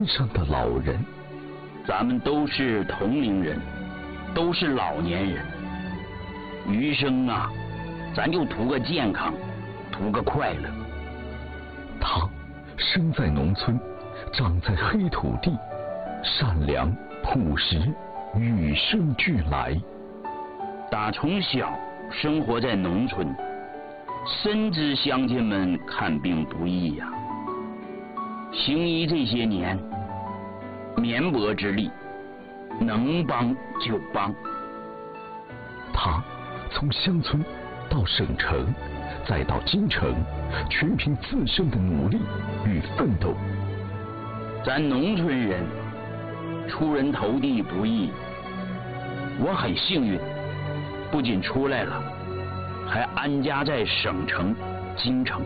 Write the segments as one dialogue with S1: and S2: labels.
S1: 上的老人。
S2: 咱们都是同龄人，都是老年人，余生啊，咱就图个健康，图个快乐。
S1: 他生在农村，长在黑土地，善良朴实，与生俱来。
S2: 打从小生活在农村，深知乡亲们看病不易呀。行医这些年，绵薄之力，能帮就帮。
S1: 他从乡村到省城，再到京城，全凭自身的努力与奋斗。
S2: 咱农村人出人头地不易，我很幸运，不仅出来了，还安家在省城京城。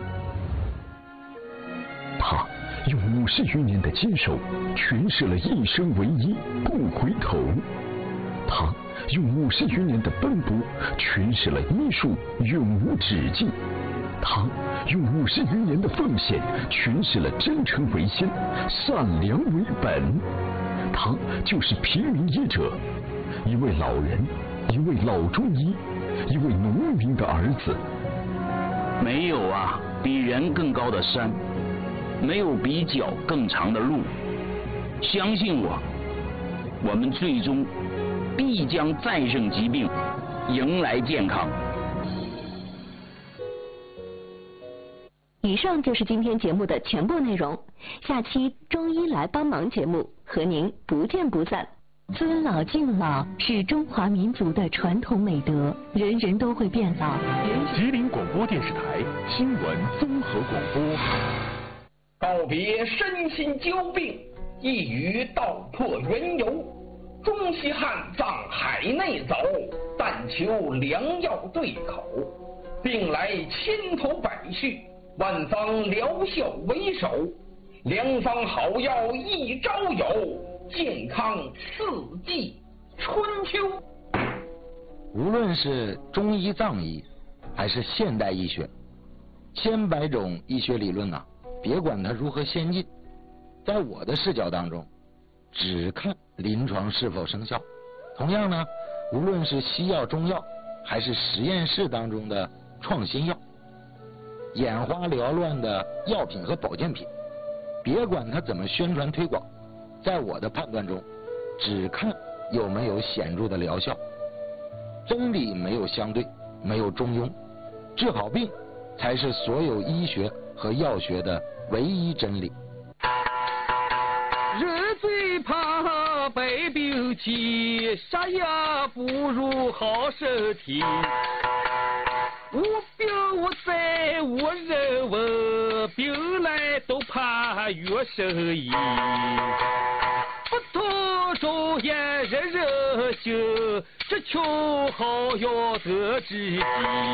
S1: 他用50余年的坚守，诠释了一生为一，不回头。他用50余年的奔波，诠释了医术永无止境。他用50余年的奉献，诠释了真诚为先，善良为本。他就是平民医者，一位老人，一位老中医，一位农民的儿子。
S2: 没有啊，比人更高的山，没有比脚更长的路。相信我，我们最终必将战胜疾病，迎来健康。
S3: 以上就是今天节目的全部内容，下期中医来帮忙节目和您不见不散。尊老敬老是中华民族的传统美德，人人都会变老。
S4: 吉林广播电视台新闻综合广播。
S5: 告别身心交病，一语道破缘由。中西汉藏海内走，但求良药对口。病来千头百绪，万方疗效为首。良方好药一朝有，健康四季春秋。
S6: 无论是中医藏医还是现代医学，千百种医学理论别管它如何先进，在我的视角当中只看临床是否生效。同样呢，无论是西药中药还是实验室当中的创新药，眼花缭乱的药品和保健品，别管它怎么宣传推广，在我的判断中只看有没有显著的疗效。真理没有相对，没有中庸，治好病才是所有医学和药学的唯一真理。
S7: 人最怕百病起，啥也不如好身体。无病无灾无人问，病来都怕药神医。不图周延人人行，只求好药得知己。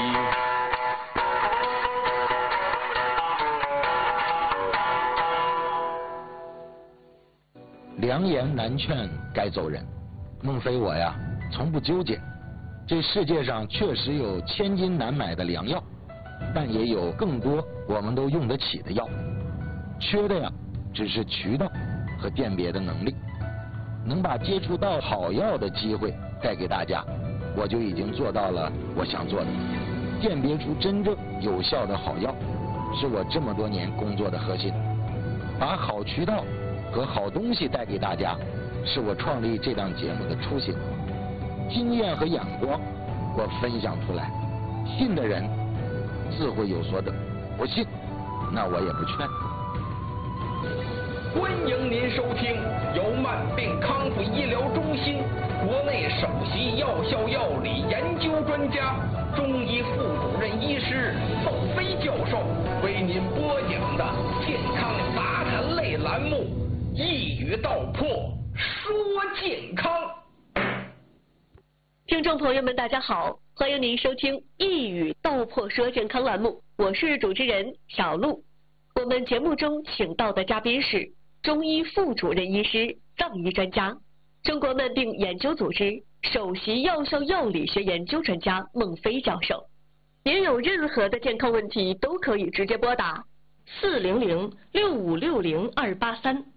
S6: 良言难劝该走人，孟非我呀从不纠结。这世界上确实有千金难买的良药，但也有更多我们都用得起的药，缺的呀只是渠道和辨别的能力。能把接触到好药的机会带给大家，我就已经做到了我想做的。辨别出真正有效的好药，是我这么多年工作的核心。把好渠道和好东西带给大家，是我创立这档节目的初心。经验和眼光我分享出来，信的人自会有所得，不信那我也不劝。
S5: 欢迎您收听由慢病康复医疗中心国内首席药效药理研究专家、中医副主任医师窦飞教授为您播讲的健康杂谈类栏目，一语道破说健康。
S3: 听众朋友们大家好，欢迎您收听一语道破说健康栏目，我是主持人小璐。我们节目中请到的嘉宾是中医副主任医师、藏医专家、中国慢病研究组织首席药效药理学研究专家孟非教授。您有任何的健康问题都可以直接拨打400-6560-283